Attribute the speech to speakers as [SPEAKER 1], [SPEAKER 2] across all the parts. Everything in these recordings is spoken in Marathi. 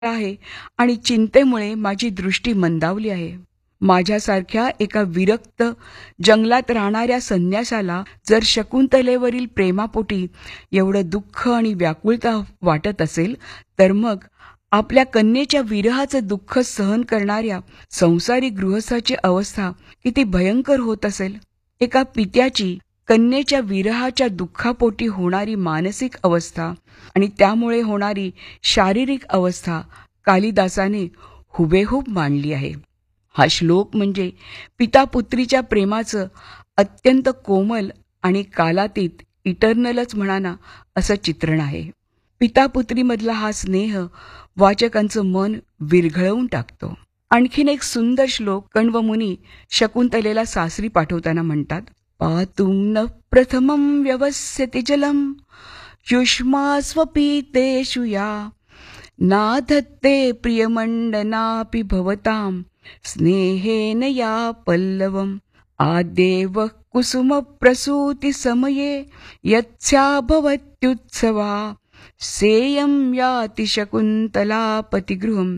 [SPEAKER 1] आहे आणि चिंतेमुळे माझी दृष्टी मंदावली आहे. माझ्यासारख्या एका विरक्त जंगलात राहणाऱ्या संन्यासाला जर शकुंतलेवरील प्रेमापोटी एवढं दुःख आणि व्याकुळता वाटत असेल, तर मग आपल्या कन्येच्या विरहाचं दुःख सहन करणाऱ्या संसारी गृहस्थाची अवस्था किती भयंकर होत असेल. एका पित्याची कन्येच्या विरहाच्या दुःखापोटी होणारी मानसिक अवस्था आणि त्यामुळे होणारी शारीरिक अवस्था कालिदासाने हुबेहूब मांडली आहे. हा श्लोक म्हणजे पिता पुत्रीच्या प्रेमाचं अत्यंत कोमल आणि कालातीत इटर्नलच म्हणाना असं चित्रण आहे. पिता पुत्रीमधला हा स्नेह वाचकांचं मन विरघळवून टाकतो. आणखीन एक सुंदर श्लोक कण्वमुनी शकुंतलेला सासरी पाठवताना म्हणतात, पातुं न प्रथमं व्यवस्यति जलम युष्मास्वपीतेषु या नाधत्ते प्रियमण्डनापि भवतां स्नेहेन या पल्लवम आदेव कुसुम प्रसूति समये यत्स्या भवत्युत्सवा सेयं याति शकुंतला पतिगृहं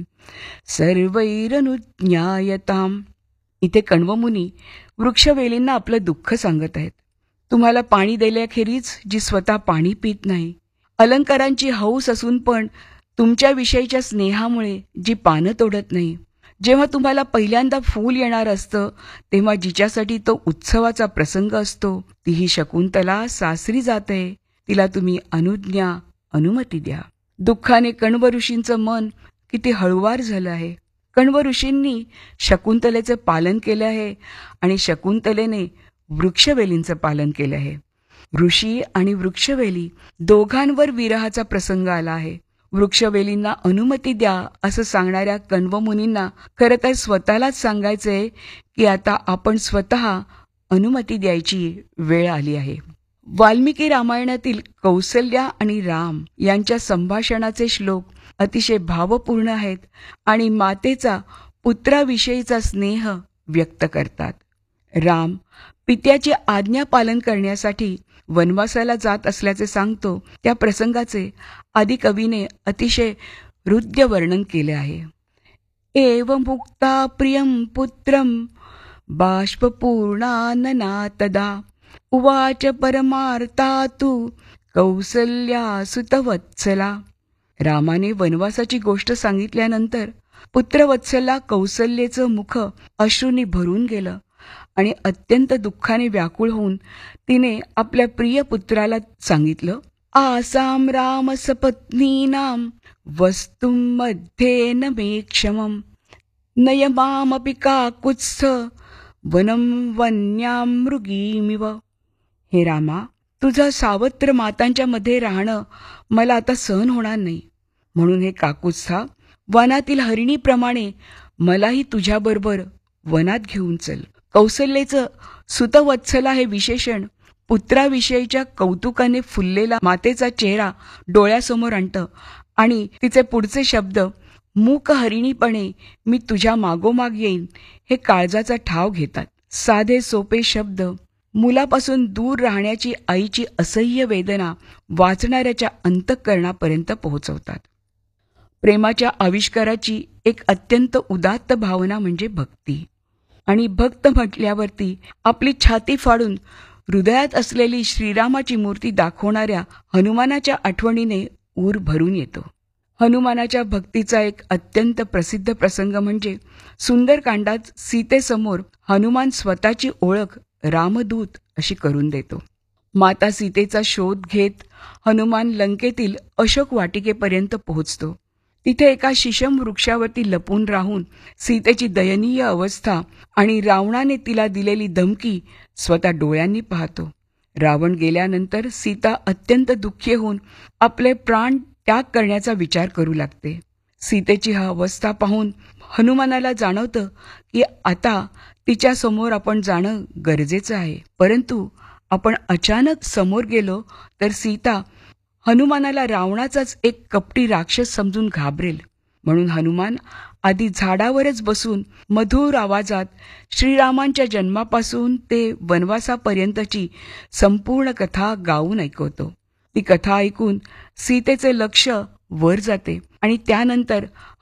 [SPEAKER 1] सर्वैरनुज्ञायताम. इथे कण्वमुनी वृक्षवेलींना आपलं दुःख सांगत आहेत. तुम्हाला पाणी दिल्याखेरीज जी स्वतः पाणी पित नाही, अलंकारांची हौस असून पण तुमच्याविषयीच्या स्नेहामुळे जी पानं तोडत नाही, जेव्हा तुम्हाला पहिल्यांदा फूल येणार असतं तेव्हा जिच्यासाठी तो उत्सवाचा प्रसंग असतो, ती ही शकुंतला सासरी जाते. तिला तुम्ही अनुमती द्या. दुःखाने कण्व ऋषींचं मन किती हळुवार झालं आहे. कण्व ऋषींनी शकुंतलेचं पालन केलं आहे आणि शकुंतलेने वृक्षवेलींचं पालन केलं आहे. ऋषी आणि वृक्षवेली दोघांवर विरहाचा प्रसंग आला आहे. वृक्षवेलींना अनुमती द्या असं सांगणाऱ्या कण्वमुनींना खरं तर स्वतःलाच सांगायचंय की आता आपण स्वतः अनुमती द्यायची वेळ आली आहे. वाल्मिकी रामायणातील कौसल्या आणि राम यांच्या संभाषणाचे श्लोक अतिशय भावपूर्ण आहेत आणि मातेचा पुत्राविषयीचा स्नेह व्यक्त करतात. राम पित्याची आज्ञा पालन करण्यासाठी वनवासाला जात असल्याचे सांगतो. त्या प्रसंगाचे आदिकवीने अतिशय हृद्य वर्णन केले आहे. एव मुक्ता प्रियं पुत्रं बाष्पूर्णानना तदा उवाच परमार्था तु कौसल्या सुतवत्सला. रामाने वनवासाची गोष्ट सांगितल्यानंतर पुत्रवत्सला कौसल्येचं मुख अश्रूंनी भरून गेलं आणि अत्यंत दुःखाने व्याकुळ होऊन तिने आपल्या प्रिय पुत्राला सांगितलं, आसाम राम सपत्नीनां वस्तुं मध्ये न मे क्षमं नयमामपि काकुत्स्थ वनं वन्यां मृगीमिव. हे रामा, तुझं सावत्र मातांच्या मध्ये राहणं मला आता सहन होणार नाही. म्हणून हे काकुत्स्था, वनातील हरिणीप्रमाणे मलाही तुझ्याबरोबर वनात घेऊन चल. कौसल्येचं सुतवत्सला हे विशेषण पुत्राविषयीच्या कौतुकाने फुललेला मातेचा चेहरा डोळ्यासमोर आणतं आणि तिचे पुढचे शब्द, मूक हरिणीपणे मी तुझ्या मागोमाग येईन, हे काळजाचा ठाव घेतात. साधे सोपे शब्द मुलापासून दूर राहण्याची आईची असह्य वेदना वाचणाऱ्याच्या अंतःकरणापर्यंत पोहोचवतात. प्रेमाच्या आविष्काराची एक अत्यंत उदात्त भावना म्हणजे भक्ती. आणि भक्त म्हटल्यावरती आपली छाती फाडून हृदयात असलेली श्रीरामाची मूर्ती दाखवणाऱ्या हनुमानाच्या आठवणीने ऊर भरून येतो. हनुमानाच्या भक्तीचा एक अत्यंत प्रसिद्ध प्रसंग म्हणजे सुंदरकांडात सीतेसमोर हनुमान स्वतःची ओळख रामदूत अशी करून देतो. माता सीतेचा शोध घेत हनुमान लंकेतील अशोक वाटिकेपर्यंत पोहोचतो. तिथे एका शिशम वृक्षावरती लपून राहून सीतेची दयनीय अवस्था आणि रावणाने तिला दिलेली धमकी स्वतः डोळ्यांनी पाहतो. रावण गेल्यानंतर सीता अत्यंत दुःखी होऊन आपले प्राण त्याग करण्याचा विचार करू लागते. सीतेची हा अवस्था पाहून हनुमानाला जाणवतं की आता तिच्या समोर आपण जाणं गरजेचं आहे. परंतु आपण अचानक समोर गेलो तर सीता हनुमानाला रावणाचाच एक कपटी राक्षस समजून घाबरेल. म्हणून हनुमान आधी झाडावरच बसून मधुर आवाजात श्रीरामांच्या जन्मापासून ते वनवासापर्यंतची संपूर्ण कथा गाऊन ऐकवतो. ती कथा ऐकून सीतेचे लक्ष वर जाते आणि त्यानंतर